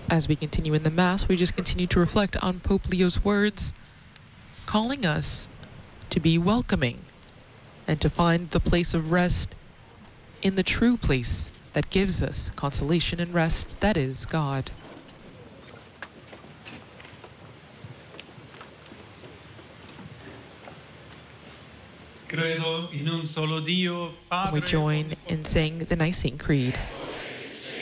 As we continue in the Mass, we just continue to reflect on Pope Leo's words, calling us to be welcoming and to find the place of rest in the true place that gives us consolation and rest, that is God. Credo in un solo Dio, Padre We join in saying the Nicene Creed.